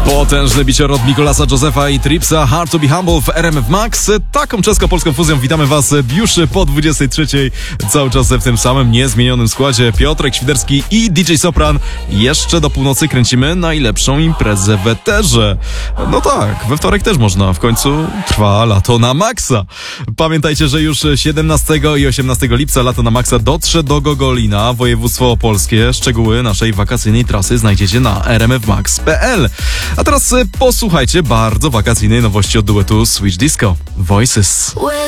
Potężny bicior od Mikolasa Josefa i Tripsa, Hard to be Humble w RMF Max. Taką czesko-polską fuzją witamy Was już po 23. Cały czas w tym samym niezmienionym składzie. Piotrek Świderski i DJ Sopran. Jeszcze do północy kręcimy najlepszą imprezę w eterze. No tak, we wtorek też można. W końcu trwa lato na maksa. Pamiętajcie, że już 17 i 18 lipca lato na maksa dotrze do Gogolina, województwo opolskie. Szczegóły naszej wakacyjnej trasy znajdziecie na rmfmax.pl. A teraz posłuchajcie bardzo wakacyjnej nowości od duetu Switch Disco, Voices.